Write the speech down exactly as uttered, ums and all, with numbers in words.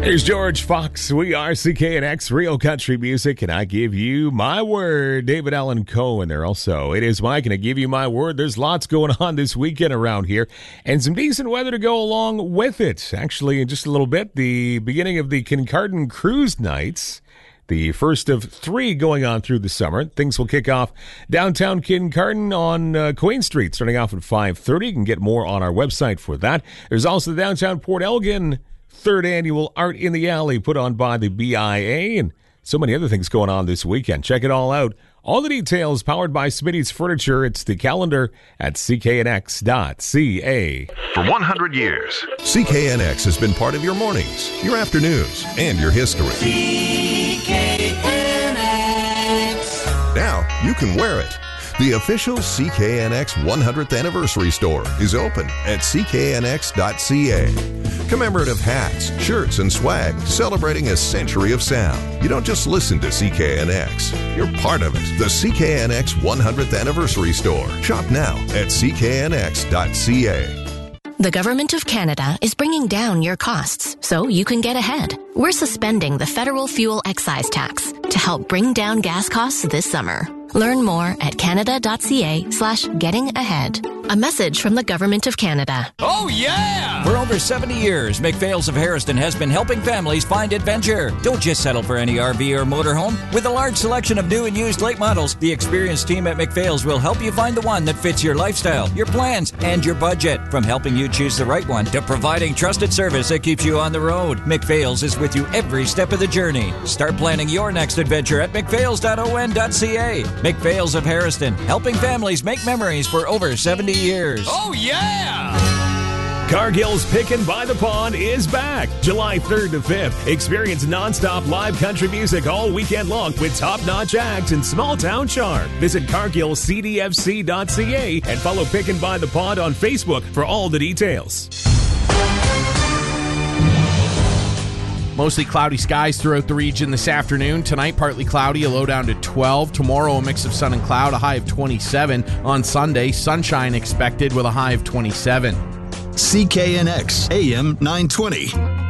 Here's George Fox. We are C K N X Real Country Music, and I give you my word. David Allen Cohen there also. It is Mike, and I give you my word. There's lots going on this weekend around here, and some decent weather to go along with it. Actually, in just a little bit, the beginning of the Kincardine Cruise Nights, the first of three going on through the summer. Things will kick off downtown Kincardine on uh, Queen Street, starting off at five thirty. You can get more on our website for that. There's also the downtown Port Elgin third annual Art in the Alley put on by the B I A, and so many other things going on this weekend. Check it all out. All the details powered by Smitty's Furniture. It's the calendar at c k n x dot c a. For one hundred years, C K N X has been part of your mornings, your afternoons, and your history. C K N X. Now you can wear it. The official C K N X one hundredth Anniversary Store is open at c k n x dot c a. Commemorative hats, shirts, and swag celebrating a century of sound. You don't just listen to C K N X. You're part of it. The C K N X one hundredth Anniversary Store. Shop now at c k n x dot c a. The Government of Canada is bringing down your costs so you can get ahead. We're suspending the federal fuel excise tax to help bring down gas costs this summer. Learn more at canada.ca slash getting ahead. A message from the Government of Canada. Oh, yeah! For over seventy years, McPhail's of Harrison has been helping families find adventure. Don't just settle for any R V or motorhome. With a large selection of new and used late models, the experienced team at McPhail's will help you find the one that fits your lifestyle, your plans, and your budget. From helping you choose the right one to providing trusted service that keeps you on the road, McPhail's is with you every step of the journey. Start planning your next adventure at mcphails dot o n dot c a. McPhail's of Harrison, helping families make memories for over seventy years. Oh, yeah! Cargill's Pickin' by the Pond is back July third to fifth. Experience nonstop live country music all weekend long with top-notch acts and small-town charm. Visit cargill c d f c dot c a and follow Pickin' by the Pond on Facebook for all the details. Mostly cloudy skies throughout the region this afternoon. Tonight, partly cloudy, a low down to twelve. Tomorrow, a mix of sun and cloud, a high of twenty-seven. On Sunday, sunshine expected with a high of twenty-seven. C K N X A M nine twenty.